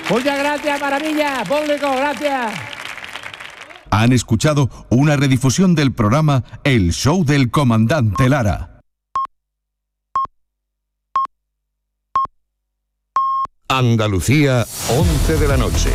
Muchas gracias, maravilla, público, gracias. Han escuchado una redifusión del programa El Show del Comandante Lara. Andalucía, 11 de la noche.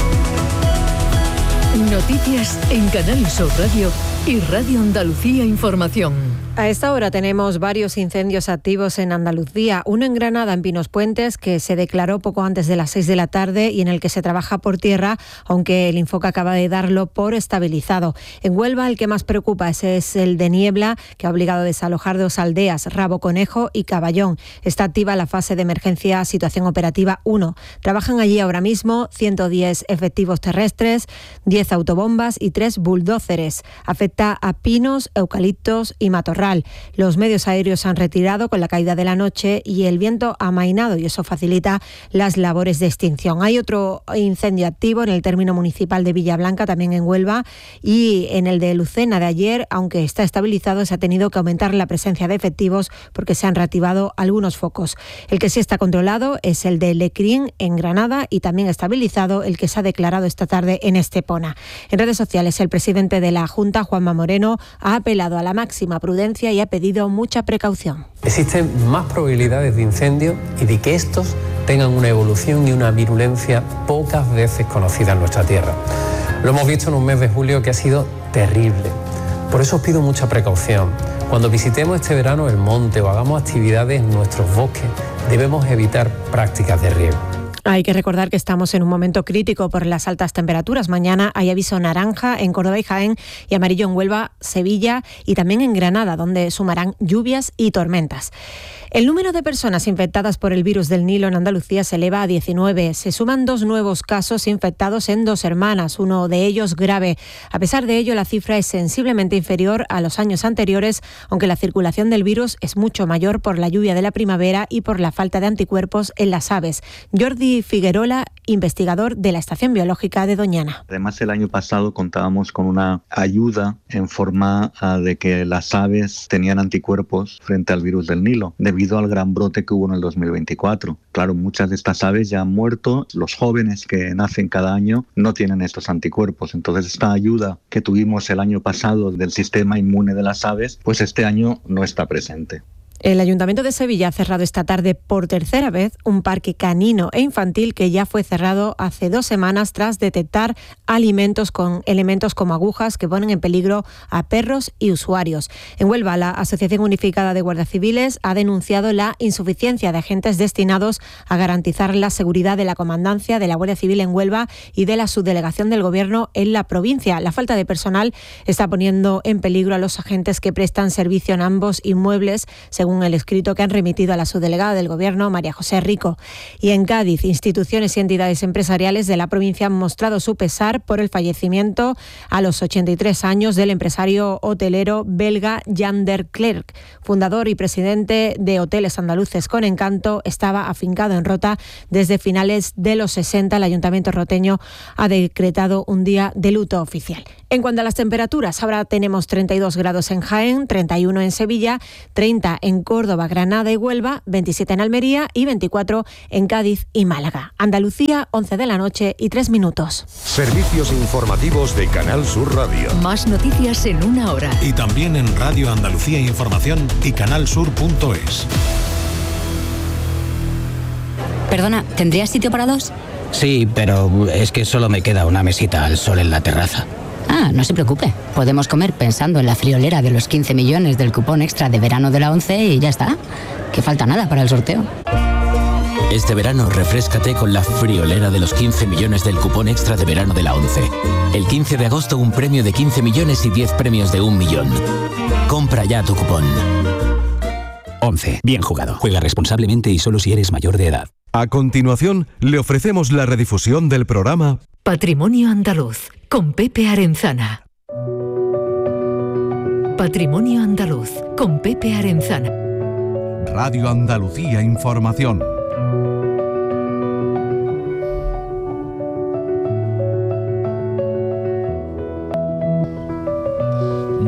Noticias en Canal Sur Radio y Radio Andalucía Información. A esta hora tenemos varios incendios activos en Andalucía. Uno en Granada, en Pinos Puentes, que se declaró poco antes de las 6 de la tarde y en el que se trabaja por tierra, aunque el Infoca acaba de darlo por estabilizado. En Huelva, el que más preocupa es el de Niebla, que ha obligado a desalojar 2 aldeas, Rabo Conejo y Caballón. Está activa la fase de emergencia Situación Operativa 1. Trabajan allí ahora mismo 110 efectivos terrestres, 10 autobombas y 3 bulldóceres. Afecta a pinos, eucaliptos y matorral. Los medios aéreos se han retirado con la caída de la noche y el viento ha amainado y eso facilita las labores de extinción. Hay otro incendio activo en el término municipal de Villablanca, también en Huelva, y en el de Lucena de ayer, aunque está estabilizado, se ha tenido que aumentar la presencia de efectivos porque se han reactivado algunos focos. El que sí está controlado es el de Lecrín en Granada y también estabilizado el que se ha declarado esta tarde en Estepona. En redes sociales, el presidente de la Junta, Juanma Moreno, ha apelado a la máxima prudencia y ha pedido mucha precaución. Existen más probabilidades de incendio y de que estos tengan una evolución y una virulencia pocas veces conocida en nuestra tierra. Lo hemos visto en un mes de julio que ha sido terrible. Por eso os pido mucha precaución. Cuando visitemos este verano el monte o hagamos actividades en nuestros bosques, debemos evitar prácticas de riego. Hay que recordar que estamos en un momento crítico por las altas temperaturas. Mañana hay aviso naranja en Córdoba y Jaén y amarillo en Huelva, Sevilla y también en Granada, donde sumarán lluvias y tormentas. El número de personas infectadas por el virus del Nilo en Andalucía se eleva a 19. Se suman 2 nuevos casos infectados en 2 hermanas, uno de ellos grave. A pesar de ello, la cifra es sensiblemente inferior a los años anteriores, aunque la circulación del virus es mucho mayor por la lluvia de la primavera y por la falta de anticuerpos en las aves. Jordi Figuerola, investigador de la Estación Biológica de Doñana. Además, el año pasado contábamos con una ayuda en forma de que las aves tenían anticuerpos frente al virus del Nilo, debido al gran brote que hubo en el 2024. Claro, muchas de estas aves ya han muerto, los jóvenes que nacen cada año no tienen estos anticuerpos. Entonces, esta ayuda que tuvimos el año pasado del sistema inmune de las aves, pues este año no está presente. El Ayuntamiento de Sevilla ha cerrado esta tarde por tercera vez un parque canino e infantil que ya fue cerrado hace 2 semanas tras detectar alimentos con elementos como agujas que ponen en peligro a perros y usuarios. En Huelva, la Asociación Unificada de Guardias Civiles ha denunciado la insuficiencia de agentes destinados a garantizar la seguridad de la comandancia de la Guardia Civil en Huelva y de la subdelegación del Gobierno en la provincia. La falta de personal está poniendo en peligro a los agentes que prestan servicio en ambos inmuebles, según el escrito que han remitido a la subdelegada del Gobierno, María José Rico. Y en Cádiz, instituciones y entidades empresariales de la provincia han mostrado su pesar por el fallecimiento a los 83 años del empresario hotelero belga Jan der Klerk, fundador y presidente de Hoteles Andaluces con Encanto. Estaba afincado en Rota desde finales de los 60. El Ayuntamiento roteño ha decretado un día de luto oficial. En cuanto a las temperaturas, ahora tenemos 32 grados en Jaén, 31 en Sevilla, 30 en Córdoba, Granada y Huelva, 27 en Almería y 24 en Cádiz y Málaga. Andalucía, 11 de la noche y 3 minutos. Servicios informativos de Canal Sur Radio. Más noticias en 1 hora. Y también en Radio Andalucía Información y canalsur.es. Perdona, ¿tendrías sitio para 2? Sí, pero es que solo me queda una mesita al sol en la terraza. Ah, no se preocupe. Podemos comer pensando en la friolera de los 15 millones del cupón extra de verano de la 11 y ya está. Que falta nada para el sorteo. Este verano refréscate con la friolera de los 15 millones del cupón extra de verano de la 11. El 15 de agosto un premio de 15 millones y 10 premios de 1 millón. Compra ya tu cupón. 11. Bien jugado. Juega responsablemente y solo si eres mayor de edad. A continuación, le ofrecemos la redifusión del programa Patrimonio Andaluz, con Pepe Arenzana. Patrimonio Andaluz, con Pepe Arenzana. Radio Andalucía Información.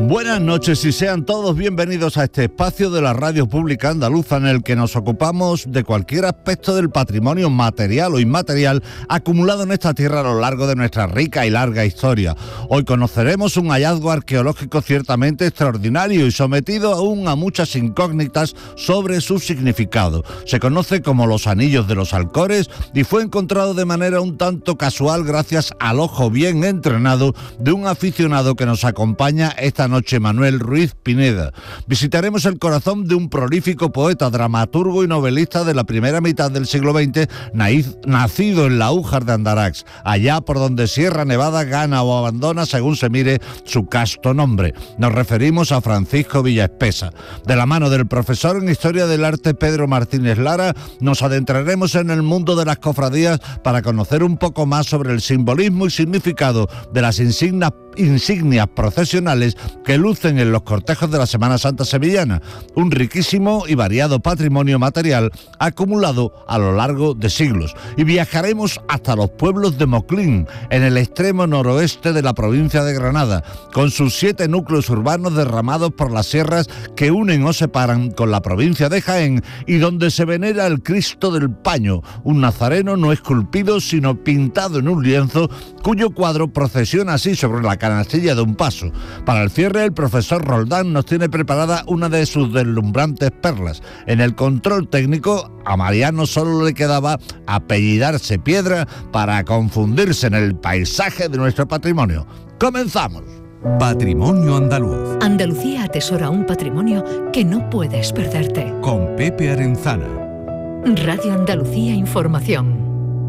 Buenas noches y sean todos bienvenidos a este espacio de la Radio Pública Andaluza en el que nos ocupamos de cualquier aspecto del patrimonio material o inmaterial acumulado en esta tierra a lo largo de nuestra rica y larga historia. Hoy conoceremos un hallazgo arqueológico ciertamente extraordinario y sometido aún a muchas incógnitas sobre su significado. Se conoce como los Anillos de los Alcores y fue encontrado de manera un tanto casual gracias al ojo bien entrenado de un aficionado que nos acompaña esta noche, Manuel Ruiz Pineda. Visitaremos el corazón de un prolífico poeta, dramaturgo y novelista de la primera mitad del siglo XX, nacido en la Újar de Andarax, allá por donde Sierra Nevada gana o abandona según se mire su casto nombre. Nos referimos a Francisco Villaespesa. De la mano del profesor en Historia del Arte Pedro Martínez Lara, nos adentraremos en el mundo de las cofradías para conocer un poco más sobre el simbolismo y significado de las insignias procesionales que lucen en los cortejos de la Semana Santa sevillana, un riquísimo y variado patrimonio material acumulado a lo largo de siglos. Y viajaremos hasta los pueblos de Moclín, en el extremo noroeste de la provincia de Granada, con sus 7 núcleos urbanos derramados por las sierras que unen o separan con la provincia de Jaén, y donde se venera el Cristo del Paño, un nazareno no esculpido sino pintado en un lienzo, cuyo cuadro procesiona así sobre la canastilla de un paso. Para el cierre, el profesor Roldán nos tiene preparada una de sus deslumbrantes perlas. En el control técnico, a Mariano solo le quedaba apellidarse Piedra para confundirse en el paisaje de nuestro patrimonio. ¡Comenzamos! Patrimonio Andaluz. Andalucía atesora un patrimonio que no puedes perderte. Con Pepe Arenzana. Radio Andalucía Información.